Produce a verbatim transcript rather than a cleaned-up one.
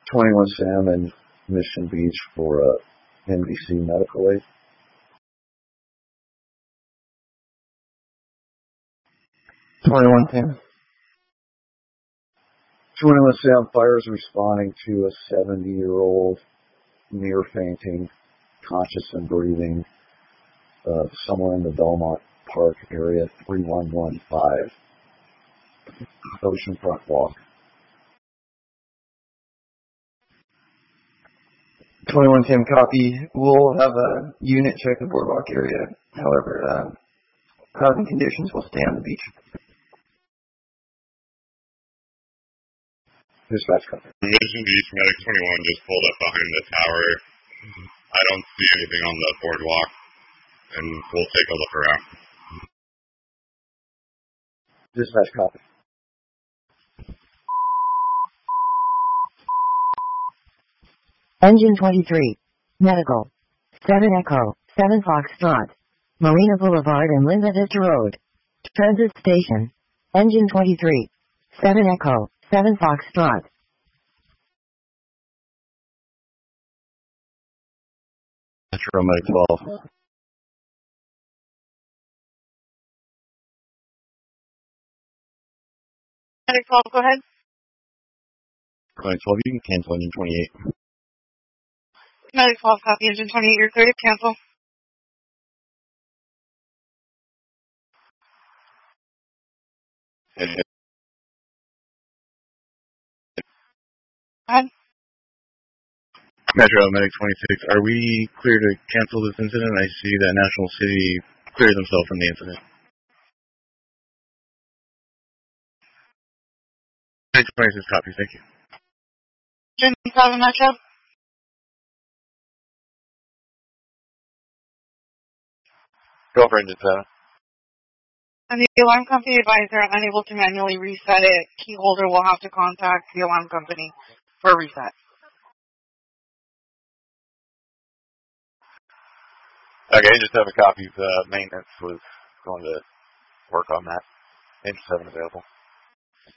twenty-one Sam in Mission Beach for uh, N B C medical aid. twenty-one Sam. twenty-one Sam fires responding to a seventy-year-old near fainting, conscious and breathing, uh, somewhere in the Belmont Park area, three one one five, Oceanfront Walk. twenty-one Sam copy. We'll have a unit check the boardwalk area. However, uh, housing conditions will stay on the beach. Dispatch copy. Mission Beach Medic twenty-one just pulled up behind the tower. I don't see anything on the boardwalk, and we'll take a look around. Dispatch copy. Engine twenty-three. Medical. seven Echo, seven Foxtrot. Marina Boulevard and Linda Vista Road. Transit Station. Engine twenty-three. seven Echo, seven Foxtrot. Metro Medic twelve. Medic twelve, go ahead. Medic twelve, you can cancel engine twenty-eight. Medic twelve, copy. Engine twenty-eight, you're clear to cancel. And, and Go ahead. Metro Medic twenty-six, are we clear to cancel this incident? I see that National City cleared themselves from the incident. Medic twenty-six, copy, thank you. Engine seven, Metro. Go for engine seven. And the alarm company advised they're unable to manually reset it. Key holder will have to contact the alarm company for a reset. Okay, just have a copy of the maintenance was going to work on that. Engine seven available.